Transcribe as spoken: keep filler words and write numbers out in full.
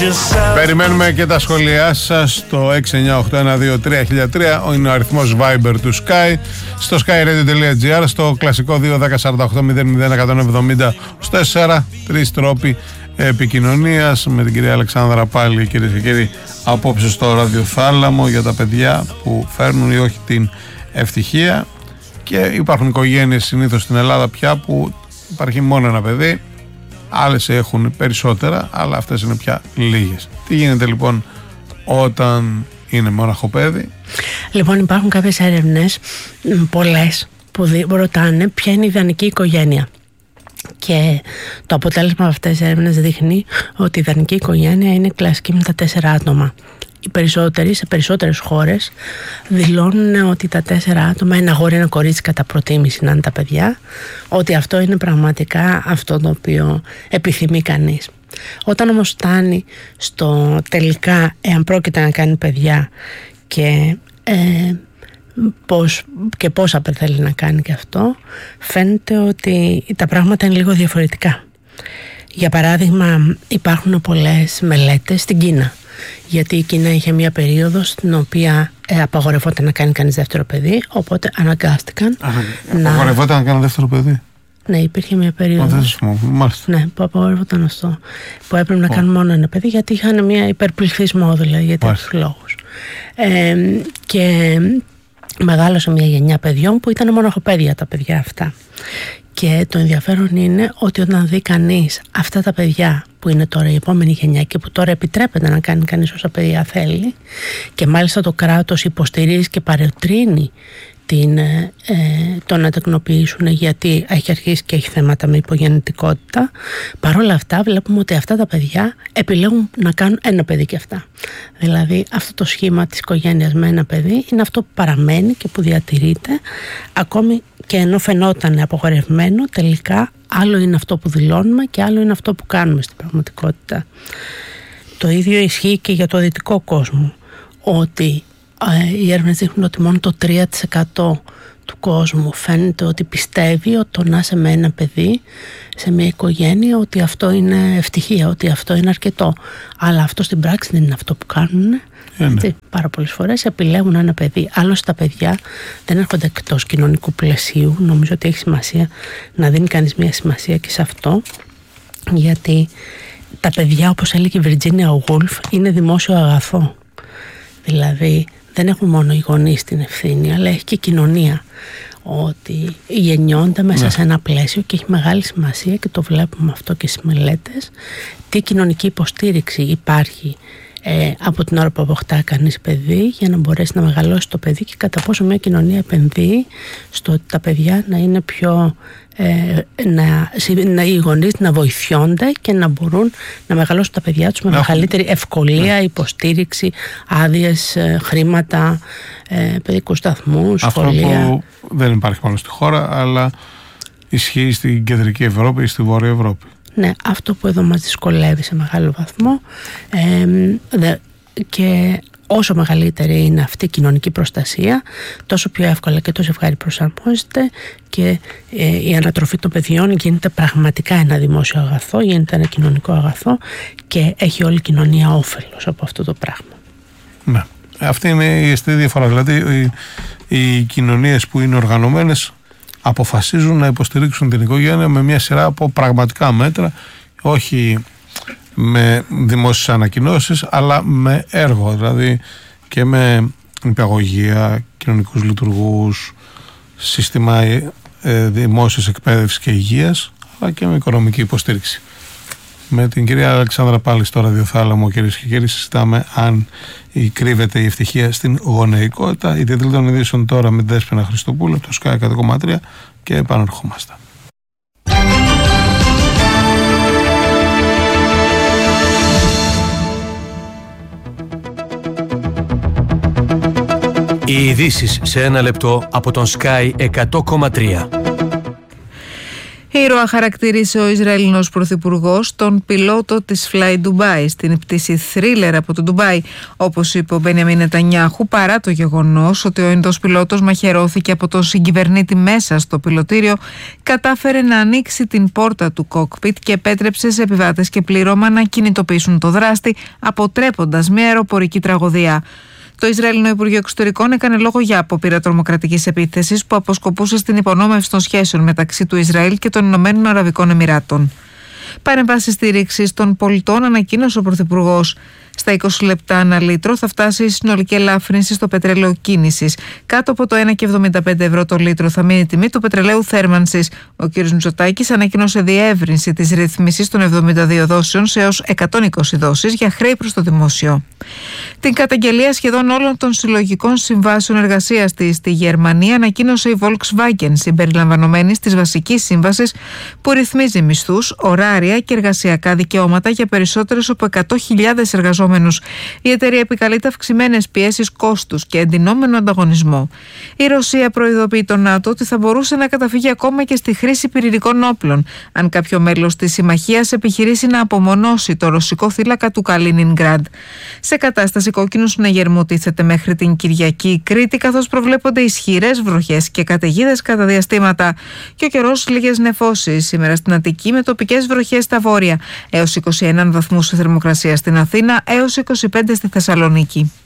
Περιμένουμε και τα σχόλιά σας στο έξι εννιά οκτώ ένα δύο τρία χίλια τρία. Είναι ο αριθμός Viber του Sky. Στο skyradio.gr, στο κλασικό δύο ένα μηδέν σαράντα οκτώ μηδέν μηδέν εκατόν εβδομήντα τέσσερα. Τρεις τρόποι επικοινωνίας με την κυρία Αλεξάνδρα πάλι, κυρίες και κύριοι, απόψε στο ραδιοθάλαμο για τα παιδιά που φέρνουν ή όχι την ευτυχία. Και υπάρχουν οικογένειες συνήθως στην Ελλάδα πια που υπάρχει μόνο ένα παιδί, άλλες έχουν περισσότερα, αλλά αυτές είναι πια λίγες. Τι γίνεται λοιπόν όταν είναι μόναχο παιδί? Λοιπόν, υπάρχουν κάποιες έρευνες, πολλές, που ρωτάνε ποια είναι η ιδανική οικογένεια. Και το αποτέλεσμα από αυτές τις έρευνες δείχνει ότι η ιδανική οικογένεια είναι κλασική με τα τέσσερα άτομα. Οι περισσότεροι, σε περισσότερες χώρες, δηλώνουν ότι τα τέσσερα άτομα, ένα αγόρι, ένα κορίτσι κατά προτίμηση να είναι τα παιδιά, ότι αυτό είναι πραγματικά αυτό το οποίο επιθυμεί κανείς. Όταν όμως φτάνει στο τελικά, εάν πρόκειται να κάνει παιδιά και, ε, πώς, και πόσα θέλει να κάνει και αυτό, φαίνεται ότι τα πράγματα είναι λίγο διαφορετικά. Για παράδειγμα, υπάρχουν πολλές μελέτες στην Κίνα, γιατί η Κίνα είχε μια περίοδο στην οποία ε, απαγορευόταν να κάνει κανείς δεύτερο παιδί, οπότε αναγκάστηκαν Α, να... Απαγορευόταν να κάνει δεύτερο παιδί? Ναι, υπήρχε μια περίοδο. Ναι, που απαγορευόταν αυτό. Που έπρεπε να oh. κάνουν μόνο ένα παιδί, γιατί είχαν μια υπερπληθυσμό, δηλαδή, για τέτοιους λόγους. Ε, και μεγάλωσε μια γενιά παιδιών που ήταν μοναχοπαίδια τα παιδιά αυτά. Και το ενδιαφέρον είναι ότι όταν δει κανείς αυτά τα παιδιά που είναι τώρα η επόμενη γενιά και που τώρα επιτρέπεται να κάνει κανείς όσα παιδιά θέλει, και μάλιστα το κράτος υποστηρίζει και παροτρύνει την, ε, το να τεκνοποιήσουν, γιατί έχει αρχίσει και έχει θέματα με υπογεννητικότητα, παρόλα αυτά βλέπουμε ότι αυτά τα παιδιά επιλέγουν να κάνουν ένα παιδί και αυτά. Δηλαδή αυτό το σχήμα της οικογένειας με ένα παιδί είναι αυτό που παραμένει και που διατηρείται, ακόμη και ενώ φαινόταν απογορευμένο, τελικά άλλο είναι αυτό που δηλώνουμε και άλλο είναι αυτό που κάνουμε στην πραγματικότητα. Το ίδιο ισχύει και για το δυτικό κόσμο, ότι ε, οι έρευνες δείχνουν ότι μόνο το τρία τοις εκατό του κόσμου φαίνεται ότι πιστεύει ότι το να είσαι με ένα παιδί σε μια οικογένεια, ότι αυτό είναι ευτυχία, ότι αυτό είναι αρκετό. Αλλά αυτό στην πράξη δεν είναι αυτό που κάνουν. Έτσι, πάρα πολλές φορές επιλέγουν ένα παιδί. Άλλωστε τα παιδιά δεν έρχονται εκτός κοινωνικού πλαισίου. Νομίζω ότι έχει σημασία να δίνει κανείς μια σημασία και σε αυτό, γιατί τα παιδιά, όπως έλεγε η Virginia Woolf, είναι δημόσιο αγαθό. Δηλαδή δεν έχουν μόνο οι γονείς την ευθύνη, αλλά έχει και η κοινωνία, ότι γεννιόνται μέσα ναι. σε ένα πλαίσιο, και έχει μεγάλη σημασία, και το βλέπουμε αυτό και στις μελέτες, τι κοινωνική υποστήριξη υπάρχει ε, από την ώρα που αποκτά κανείς παιδί, για να μπορέσει να μεγαλώσει το παιδί, και κατά πόσο μια κοινωνία επενδύει στο ότι τα παιδιά να είναι πιο ε, να, να, οι γονείς να βοηθιόνται και να μπορούν να μεγαλώσουν τα παιδιά τους με να μεγαλύτερη ευκολία, ναι. υποστήριξη, άδειες, ε, χρήματα, ε, παιδικούς σταθμούς, σχολεία. Αυτό που δεν υπάρχει μόνο στη χώρα, αλλά ισχύει στην κεντρική Ευρώπη ή στη Βόρεια Ευρώπη. Ναι, αυτό που εδώ μας δυσκολεύει σε μεγάλο βαθμό, ε, δε, και όσο μεγαλύτερη είναι αυτή η κοινωνική προστασία, τόσο πιο εύκολα και το ζευγάρι προσαρμόζεται, και ε, η ανατροφή των παιδιών γίνεται πραγματικά ένα δημόσιο αγαθό, γίνεται ένα κοινωνικό αγαθό, και έχει όλη η κοινωνία όφελος από αυτό το πράγμα. Ναι, αυτή είναι η αισθητή διαφορά. Δηλαδή οι, οι κοινωνίες που είναι οργανωμένες αποφασίζουν να υποστηρίξουν την οικογένεια με μια σειρά από πραγματικά μέτρα, όχι με δημόσιες ανακοινώσεις, αλλά με έργο, δηλαδή και με υπηαγωγεία, κοινωνικούς λειτουργούς, σύστημα ε, δημόσιας εκπαίδευσης και υγείας, αλλά και με οικονομική υποστήριξη. Με την κυρία Αλεξάνδρα πάλι στο ραδιοθάλαμο, κυρίες και κύριοι, συζητάμε αν κρύβεται η ευτυχία στην γονεϊκότητα. Η τίτλη των ειδήσεων τώρα με την Δέσποινα Χριστοπούλου, το Sky εκατό κόμμα τρία, και επαναρχόμαστε. Οι ειδήσεις σε ένα λεπτό από τον Sky εκατό κόμμα τρία. Ήρωα χαρακτήρισε ο Ισραηλινός πρωθυπουργός τον πιλότο της Fly Dubai στην πτήση θρίλερ από το Ντουμπάι, όπως είπε ο Μπένιαμιν Νετανιάχου, παρά το γεγονός ότι ο Ινδός πιλότος μαχαιρώθηκε από τον συγκυβερνήτη μέσα στο πιλωτήριο, κατάφερε να ανοίξει την πόρτα του κόκπιτ και επέτρεψε σε επιβάτες και πλήρωμα να κινητοποιήσουν το δράστη, αποτρέποντας μια αεροπορική τραγωδία. Το Ισραηλινό Υπουργείο Εξωτερικών έκανε λόγο για απόπειρα τρομοκρατικής επίθεσης που αποσκοπούσε στην υπονόμευση των σχέσεων μεταξύ του Ισραήλ και των Ηνωμένων Αραβικών Εμιράτων. Παρεμβάσει στήριξη των πολιτών ανακοίνωσε ο Πρωθυπουργός. Στα είκοσι λεπτά ανά λίτρο θα φτάσει η συνολική ελάφρυνση στο πετρέλαιο κίνησης. Κάτω από το ένα κόμμα εβδομήντα πέντε ευρώ το λίτρο θα μείνει η τιμή του πετρελαίου θέρμανσης. Ο κ. Μητσοτάκης ανακοίνωσε διεύρυνση της ρύθμισης των εβδομήντα δύο δόσεων σε έως εκατόν είκοσι δόσεις για χρέη προς το δημόσιο. Την καταγγελία σχεδόν όλων των συλλογικών συμβάσεων εργασίας της στη Γερμανία ανακοίνωσε η Volkswagen, συμπεριλαμβανομένης της βασικής σύμβασης που ρυθμίζει μισθούς, ωράρια και εργασιακά δικαιώματα για περισσότερες από εκατό χιλιάδες εργαζόμενους. Η εταιρεία επικαλείται αυξημένες πιέσεις κόστους και εντυνόμενο ανταγωνισμό. Η Ρωσία προειδοποιεί τον ΝΑΤΟ ότι θα μπορούσε να καταφύγει ακόμα και στη χρήση πυρηνικών όπλων, αν κάποιο μέλος της συμμαχίας επιχειρήσει να απομονώσει το ρωσικό θύλακα του Καλίνινγκραντ. Σε κατάσταση κόκκινου συναγερμού τίθεται μέχρι την Κυριακή η Κρήτη, καθώς προβλέπονται ισχυρές βροχές και καταιγίδες κατά διαστήματα. Και ο καιρός λίγες νεφώσεις σήμερα στην Αττική, με τοπικές βροχές στα βόρεια, έως είκοσι ένα βαθμούς θερμοκρασία στην Αθήνα, έως είκοσι πέντε στη Θεσσαλονίκη.